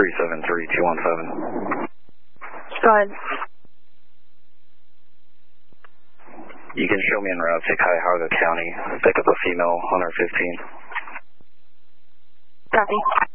373-217. Go ahead. You can show me en route to Cuyahoga County. Pick up a female on our 15. Copy.